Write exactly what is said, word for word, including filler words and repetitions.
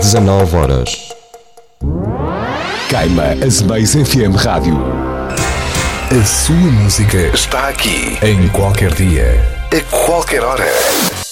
dezanove horas. Queima Azemais F M Rádio. A sua música está aqui, em qualquer dia, a qualquer hora.